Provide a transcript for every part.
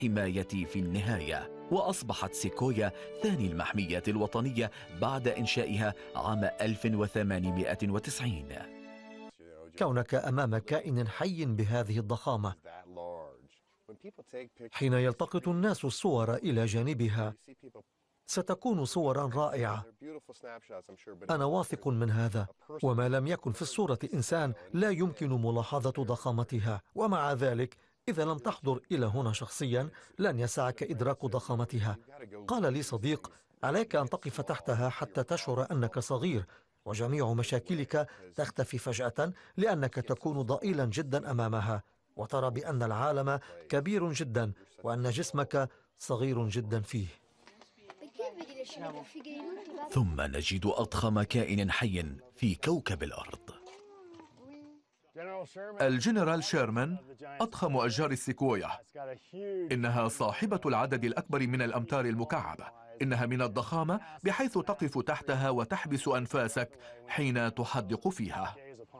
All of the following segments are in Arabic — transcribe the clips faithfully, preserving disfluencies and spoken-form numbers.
الحماية في النهاية، وأصبحت سيكويا ثاني المحميات الوطنية بعد إنشائها عام ألف وثمانمائة وتسعين. كونك أمام كائن حي بهذه الضخامة، حين يلتقط الناس الصور إلى جانبها ستكون صورا رائعة. أنا واثق من هذا، وما لم يكن في الصورة إنسان لا يمكن ملاحظة ضخامتها، ومع ذلك إذا لم تحضر إلى هنا شخصيا لن يسعك إدراك ضخامتها. قال لي صديق: عليك أن تقف تحتها حتى تشعر أنك صغير، وجميع مشاكلك تختفي فجأة لأنك تكون ضئيلا جدا أمامها، وترى بأن العالم كبير جدا وأن جسمك صغير جدا فيه. ثم نجد أضخم كائن حي في كوكب الأرض. الجنرال شيرمان أضخم أشجار السيكويا. إنها صاحبة العدد الأكبر من الأمتار المكعبة. إنها من الضخامة بحيث تقف تحتها وتحبس أنفاسك حين تحدق فيها.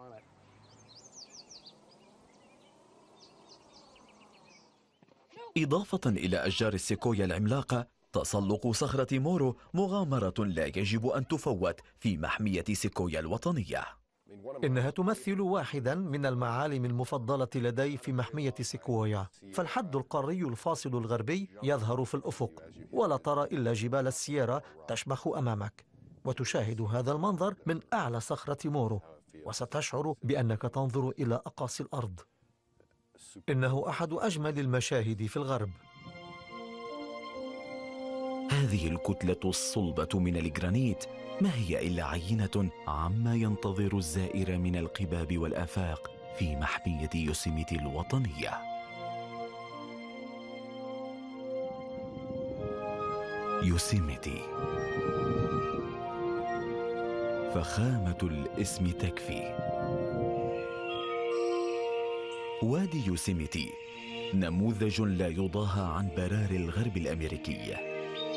إضافة إلى أشجار السيكويا العملاقة، تسلق صخرة مورو مغامرة لا يجب أن تفوت في محمية سيكويا الوطنية. إنها تمثل واحدا من المعالم المفضلة لدي في محمية سيكويا، فالحد القاري الفاصل الغربي يظهر في الأفق، ولا ترى إلا جبال السيارة تشمخ أمامك، وتشاهد هذا المنظر من أعلى صخرة مورو، وستشعر بأنك تنظر إلى أقاصي الأرض. إنه أحد أجمل المشاهد في الغرب. هذه الكتلة الصلبة من الجرانيت ما هي إلا عينة عما ينتظر الزائر من القباب والآفاق في محمية يوسيميتي الوطنية. يوسيميتي، فخامة الاسم تكفي. وادي يوسيميتي نموذج لا يضاهى عن براري الغرب الأمريكي.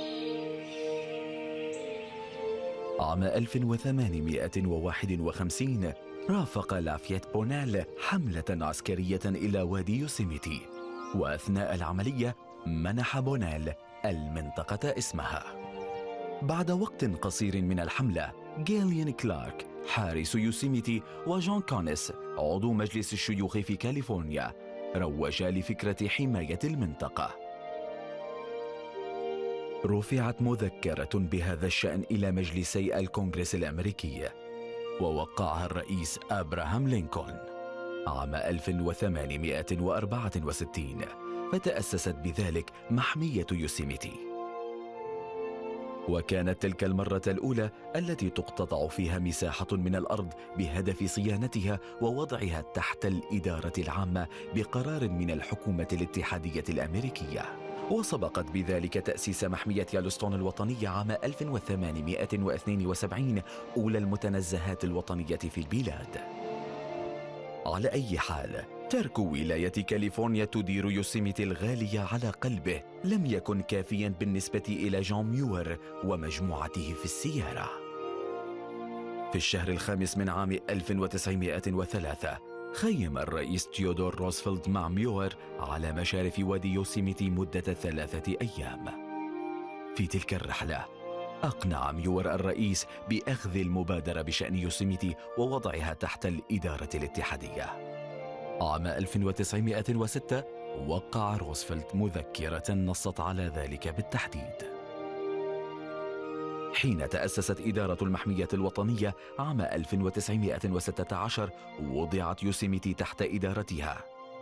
عام ألف وثمانمائة وواحد وخمسين رافق لافيت بونال حملة عسكرية إلى وادي يوسيميتي، وأثناء العملية منح بونال المنطقة اسمها. بعد وقت قصير من الحملة، جيليان كلارك حارس يوسيميتي وجون كونيس عضو مجلس الشيوخ في كاليفورنيا روجا لفكرة حماية المنطقة. رفعت مذكرة بهذا الشأن إلى مجلسي الكونغرس الأمريكي، ووقعها الرئيس أبراهام لينكولن عام ألف وثمانمائة وأربعة وستين، فتأسست بذلك محمية يوسيميتي. وكانت تلك المرة الأولى التي تقتطع فيها مساحة من الأرض بهدف صيانتها ووضعها تحت الإدارة العامة بقرار من الحكومة الاتحادية الأمريكية. وسبقت بذلك تأسيس محمية يلوستون الوطنية عام ألف وثمانمائة واثنين وسبعين، أولى المتنزهات الوطنية في البلاد. على أي حال، ترك ولاية كاليفورنيا تدير يوسيميتي الغالية على قلبه لم يكن كافيا بالنسبة إلى جون ميور ومجموعته في السيارة. في الشهر الخامس من عام ألف وتسعمائة وثلاثة خيم الرئيس تيودور روزفلت مع ميور على مشارف وادي يوسيميتي مدة ثلاثة أيام. في تلك الرحلة أقنع ميور الرئيس بأخذ المبادرة بشأن يوسيميتي ووضعها تحت الإدارة الاتحادية. عام ألف وتسعمائة وستة وقع روزفلت مذكرة نصت على ذلك بالتحديد. حين تأسست إدارة المحمية الوطنية عام ألف وتسعمائة وستة عشر وضعت يوسيميتي تحت إدارتها.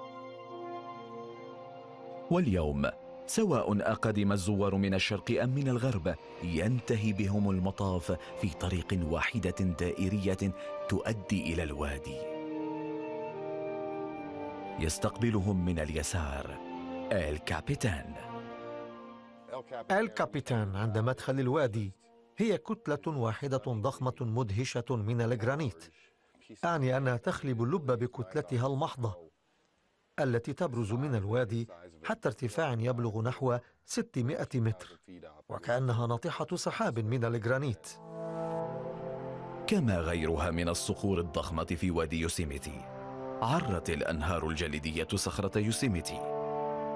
واليوم سواء أقدم الزوار من الشرق أم من الغرب ينتهي بهم المطاف في طريق واحدة دائرية تؤدي إلى الوادي. يستقبلهم من اليسار إل كابيتان. إل كابيتان عند مدخل الوادي هي كتلة واحدة ضخمة مدهشة من الجرانيت، أعني أنها تخلب اللب بكتلتها المحضة التي تبرز من الوادي حتى ارتفاع يبلغ نحو ستمائة متر، وكأنها ناطحة سحاب من الجرانيت. كما غيرها من الصخور الضخمة في وادي يوسيميتي، عرت الأنهار الجليدية صخرة يوسيميتي